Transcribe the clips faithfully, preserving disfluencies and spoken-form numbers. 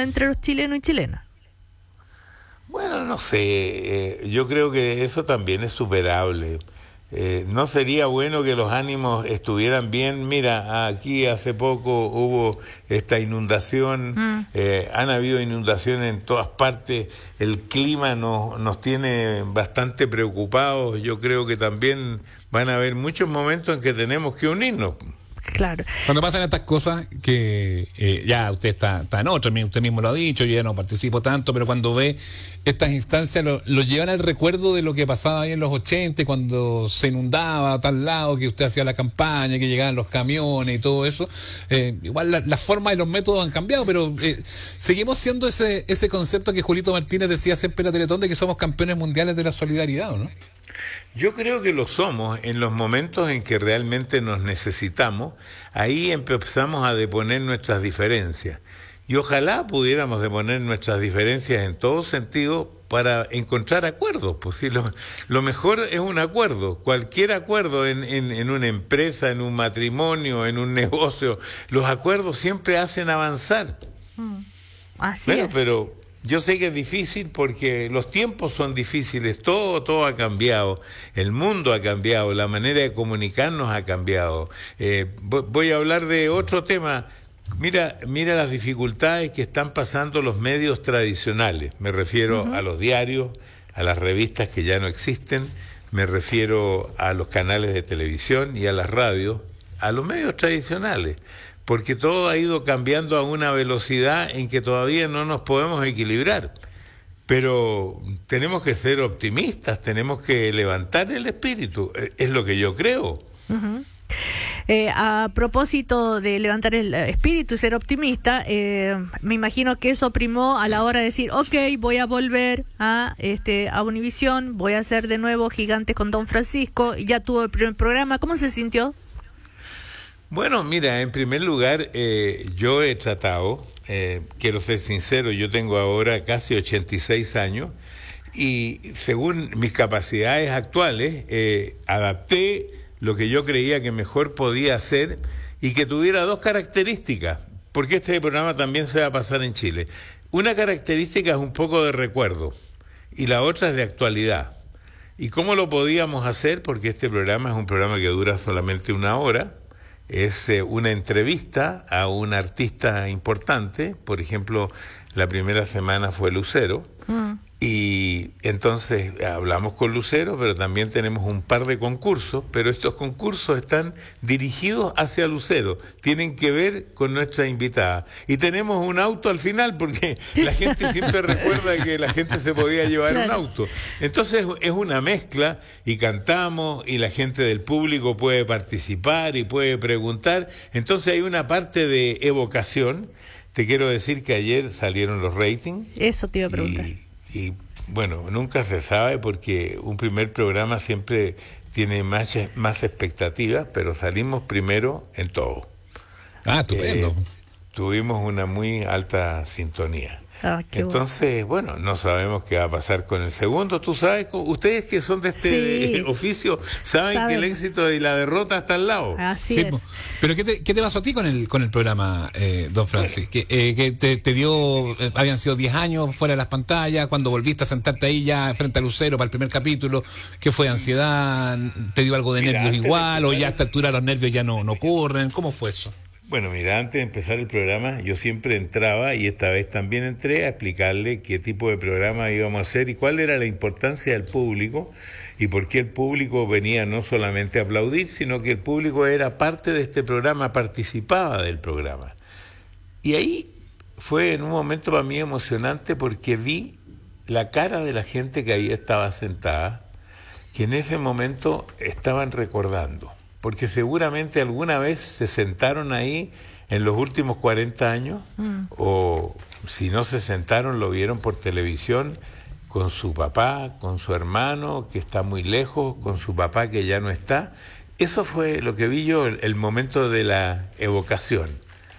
entre los chilenos y chilenas. Bueno, no sé, eh, yo creo que eso también es superable. Eh, no sería bueno que los ánimos estuvieran bien. Mira, aquí hace poco hubo esta inundación, mm. eh, han habido inundaciones en todas partes, el clima nos, nos tiene bastante preocupados. Yo creo que también van a haber muchos momentos en que tenemos que unirnos. Claro. Cuando pasan estas cosas que eh, ya usted está, está en otra, usted mismo lo ha dicho, yo ya no participo tanto, pero cuando ve estas instancias lo, lo llevan al recuerdo de lo que pasaba ahí en los ochenta, cuando se inundaba a tal lado, que usted hacía la campaña, que llegaban los camiones y todo eso. Eh, igual la, las formas y los métodos han cambiado, pero eh, seguimos siendo ese, ese concepto que Julito Martínez decía siempre en la Teletón, de que somos campeones mundiales de la solidaridad, ¿o no? Yo creo que lo somos en los momentos en que realmente nos necesitamos. Ahí empezamos a deponer nuestras diferencias. Y ojalá pudiéramos deponer nuestras diferencias en todo sentido para encontrar acuerdos. Pues sí, lo, lo mejor es un acuerdo. Cualquier acuerdo en, en, en una empresa, en un matrimonio, en un negocio, los acuerdos siempre hacen avanzar. Mm, así bueno, es. Pero yo sé que es difícil porque los tiempos son difíciles, todo, todo ha cambiado, el mundo ha cambiado, la manera de comunicarnos ha cambiado. Eh, voy a hablar de otro tema. Mira, mira las dificultades que están pasando los medios tradicionales. Me refiero uh-huh. a los diarios, a las revistas que ya no existen, me refiero a los canales de televisión y a las radios, a los medios tradicionales. Porque todo ha ido cambiando a una velocidad en que todavía no nos podemos equilibrar. Pero tenemos que ser optimistas, tenemos que levantar el espíritu, es lo que yo creo. Uh-huh. Eh, a propósito de levantar el espíritu y ser optimista, eh, me imagino que eso primó a la hora de decir, ok, voy a volver a este a Univisión, voy a hacer de nuevo Gigantes con Don Francisco, y ya tuvo el primer programa. ¿Cómo se sintió? Bueno, mira, en primer lugar, eh, yo he tratado, eh, quiero ser sincero, yo tengo ahora casi ochenta y seis años y según mis capacidades actuales, eh, adapté lo que yo creía que mejor podía hacer y que tuviera dos características, porque este programa también se va a pasar en Chile. Una característica es un poco de recuerdo y la otra es de actualidad. ¿Y cómo lo podíamos hacer? Porque este programa es un programa que dura solamente una hora. Es eh, una entrevista a un artista importante, por ejemplo, la primera semana fue Lucero, mm. y entonces hablamos con Lucero, pero también tenemos un par de concursos, pero estos concursos están dirigidos hacia Lucero, tienen que ver con nuestra invitada, y tenemos un auto al final, porque la gente siempre recuerda que la gente se podía llevar claro. un auto, entonces es una mezcla, y cantamos, y la gente del público puede participar y puede preguntar, entonces hay una parte de evocación. Te quiero decir que ayer salieron los ratings. Eso te iba a preguntar. Y, y bueno, nunca se sabe porque un primer programa siempre tiene más, más expectativas, pero salimos primero en todo. Ah, estupendo. Eh, tuvimos una muy alta sintonía. Ah, Entonces, bueno. bueno, no sabemos qué va a pasar con el segundo. Tú sabes, ustedes que son de este sí. oficio, saben, saben que el éxito y la derrota está al lado. Así sí, es. Pero ¿qué te, qué te pasó a ti con el con el programa, eh, don Francis? Que, eh, que te, te dio, eh, habían sido diez años fuera de las pantallas, cuando volviste a sentarte ahí ya frente a Lucero para el primer capítulo, ¿qué fue? ¿Ansiedad? ¿Te dio algo de Mira, nervios igual? ¿O ya a esta altura los nervios ya no, no ocurren? ¿Cómo fue eso? Bueno, mira, antes de empezar el programa, yo siempre entraba, y esta vez también entré, a explicarle qué tipo de programa íbamos a hacer y cuál era la importancia del público y por qué el público venía no solamente a aplaudir, sino que el público era parte de este programa, participaba del programa. Y ahí fue en un momento para mí emocionante porque vi la cara de la gente que ahí estaba sentada, que en ese momento estaban recordando. Porque seguramente alguna vez se sentaron ahí en los últimos cuarenta años, mm. o si no se sentaron, lo vieron por televisión con su papá, con su hermano, que está muy lejos, con su papá que ya no está. Eso fue lo que vi yo, el, el momento de la evocación.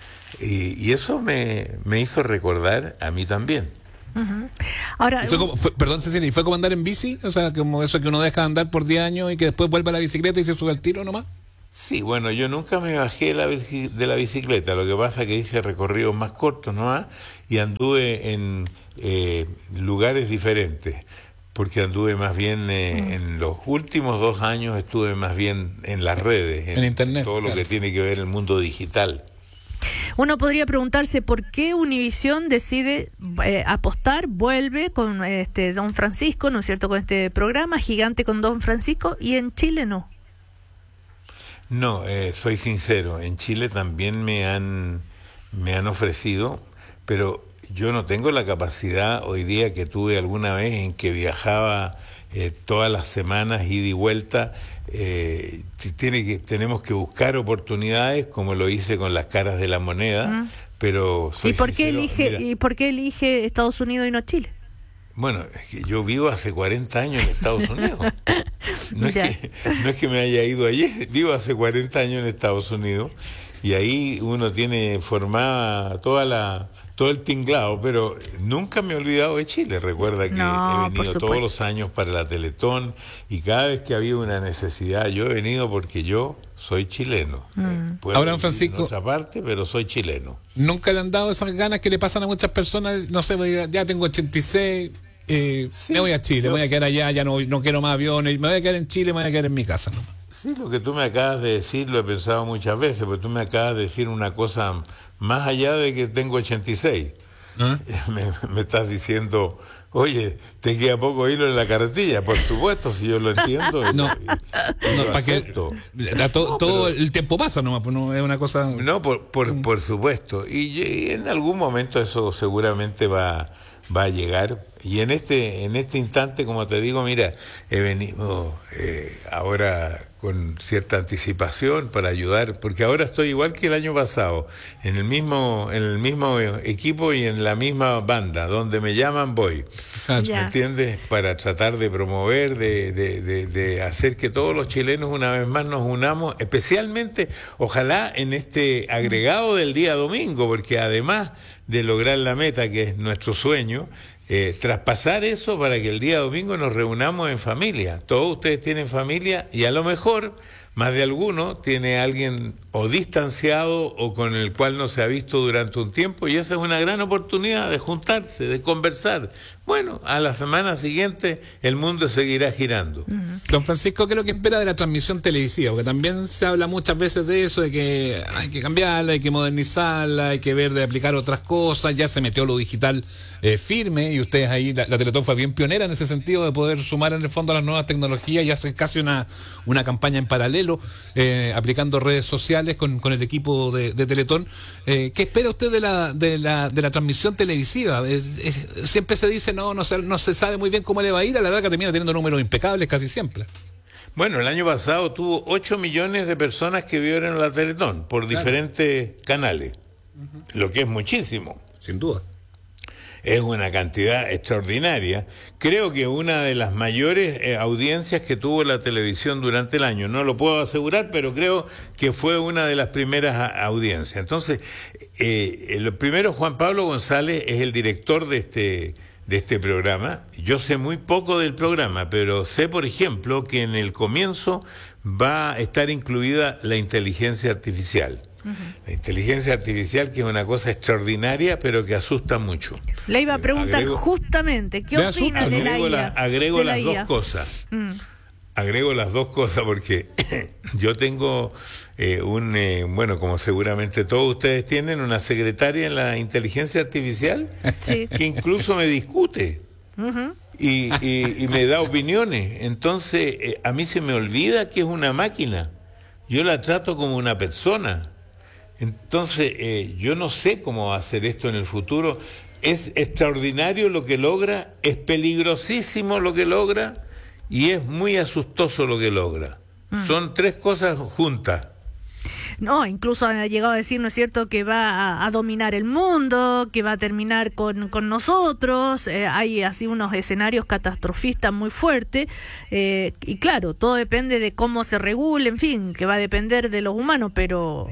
Y, y eso me, me hizo recordar a mí también. Uh-huh. Ahora, ¿Fue como, fue, perdón, Cecilia, ¿y fue como andar en bici? O sea, como eso que uno deja de andar por diez años y que después vuelve a la bicicleta y se sube al tiro nomás. Sí, bueno, yo nunca me bajé de la, bici- de la bicicleta, lo que pasa es que hice recorridos más cortos nomás y anduve en eh, lugares diferentes, porque anduve más bien eh, en los últimos dos años, estuve más bien en las redes, En internet, todo lo claro. que tiene que ver el mundo digital. Uno podría preguntarse por qué Univisión decide eh, apostar, vuelve con este Don Francisco, ¿no es cierto?, con este programa gigante con Don Francisco, y en Chile no. No, eh, soy sincero, en Chile también me han, me han ofrecido, pero yo no tengo la capacidad hoy día que tuve alguna vez en que viajaba eh, todas las semanas, ida y vuelta. Eh, t- tiene que, tenemos que buscar oportunidades, como lo hice con las caras de la moneda, Mm. pero soy ¿Y por qué sincero, elige mira, y por qué elige Estados Unidos y no Chile? bueno, es que yo vivo hace cuarenta años en Estados Unidos. No es, Ya. que, no es que me haya ido ayer, vivo hace cuarenta años en Estados Unidos y ahí uno tiene formada toda la todo el tinglado, pero nunca me he olvidado de Chile. Recuerda que No, he por venido supuesto. todos los años para la Teletón y cada vez que ha habido una necesidad yo he venido porque yo soy chileno. Eh, puedo Ahora, don vivir Francisco, en otra parte, pero soy chileno. ¿Nunca le han dado esas ganas que le pasan a muchas personas? No sé, ya tengo ochenta y seis, eh, Sí, me voy a Chile, yo- voy a quedar allá, ya no, no quiero más aviones, me voy a quedar en Chile, me voy a quedar en mi casa, ¿no? Sí, lo que tú me acabas de decir lo he pensado muchas veces, porque tú me acabas de decir una cosa más allá de que tengo ochenta y seis. ¿Ah? Me, me estás diciendo, oye, te queda poco hilo en la carretilla. Por supuesto, si yo lo entiendo, y- No, y- y no, lo para que acepto. la- to- No, todo pero- el tiempo pasa nomás, pues no es una cosa. No, por, por, por supuesto. Y, y en algún momento eso seguramente va, va a llegar. Y en este, en este instante, como te digo, mira, he venido eh, ahora con cierta anticipación para ayudar, porque ahora estoy igual que el año pasado, en el mismo, en el mismo equipo y en la misma banda, donde me llaman voy. Claro. Ya. ¿Me entiendes? Para tratar de promover, de, de, de, de hacer que todos los chilenos una vez más nos unamos, especialmente, ojalá en este agregado del día domingo, porque además de lograr la meta, que es nuestro sueño, eh, traspasar eso para que el día domingo nos reunamos en familia. Todos ustedes tienen familia y a lo mejor más de alguno tiene a alguien o distanciado o con el cual no se ha visto durante un tiempo y esa es una gran oportunidad de juntarse, de conversar. Bueno, a la semana siguiente el mundo seguirá girando. Don Francisco, ¿qué es lo que espera de la transmisión televisiva? Porque también se habla muchas veces de eso, de que hay que cambiarla, hay que modernizarla, hay que ver de aplicar otras cosas. Ya se metió lo digital eh, firme y ustedes ahí, la, la Teletón fue bien pionera en ese sentido de poder sumar en el fondo a las nuevas tecnologías y hacer casi una, una campaña en paralelo, eh, aplicando redes sociales con, con el equipo de, de Teletón. Eh, ¿Qué espera usted de la, de la, de la transmisión televisiva? Es- es- siempre se dice, no, no se, no se sabe muy bien cómo le va a ir, a la verdad que termina teniendo números impecables casi siempre. Bueno, el año pasado tuvo ocho millones de personas que vieron la Teletón por Claro. diferentes canales, lo que es muchísimo. Sin duda. Es una cantidad extraordinaria. Creo que una de las mayores eh, audiencias que tuvo la televisión durante el año. No lo puedo asegurar, pero creo que fue una de las primeras a- audiencias. Entonces, eh, el primero, Juan Pablo González es el director de este, de este programa. Yo sé muy poco del programa, pero sé, por ejemplo, que en el comienzo va a estar incluida la inteligencia artificial. La inteligencia artificial, que es una cosa extraordinaria, pero que asusta mucho. Le iba a preguntar Agrego- justamente, ¿qué Le opina asusta, de la agrego I A? la- agrego de la las I A? dos cosas. Mm. Agrego las dos cosas porque yo tengo eh, un, eh, bueno, como seguramente todos ustedes tienen, una secretaria en la inteligencia artificial Sí. que incluso me discute Ujú. y, y- y me da opiniones. Entonces, eh, a mí se me olvida que es una máquina. Yo la trato como una persona. Entonces, eh, yo no sé cómo va a hacer esto en el futuro. Es extraordinario lo que logra, es peligrosísimo lo que logra y es muy asustoso lo que logra. Son tres cosas juntas. No, incluso ha llegado a decir, ¿no es cierto?, que va a, a dominar el mundo, que va a terminar con, con nosotros. Eh, hay así unos escenarios catastrofistas muy fuertes. Eh, y claro, todo depende de cómo se regule, en fin, que va a depender de los humanos, pero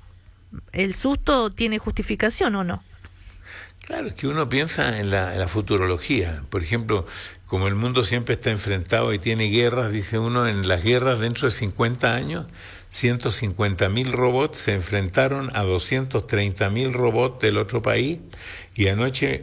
¿el susto tiene justificación o no? Claro, es que uno piensa en la, en la futurología. Por ejemplo, como el mundo siempre está enfrentado y tiene guerras, dice uno, en las guerras dentro de cincuenta años ciento cincuenta mil robots se enfrentaron a doscientos treinta mil robots del otro país y anoche